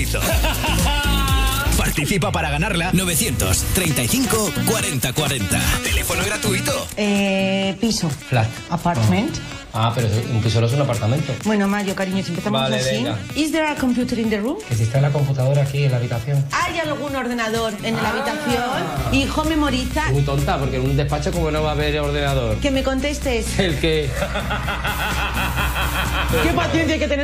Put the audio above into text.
Participa para ganarla. 935 40 40. Teléfono gratuito. Piso. Flat. Apartment. Pero un piso no es un apartamento. Bueno, Mayo, cariño, si empezamos Vale, así. venga. ¿Is there a computer in the room? Que si está la computadora aquí en la habitación. ¿Hay algún ordenador en la habitación? Hijo, memoriza. Muy tonta, porque en un despacho como no va a haber ordenador. Que me contestes. El que... ¿Qué paciencia hay que tener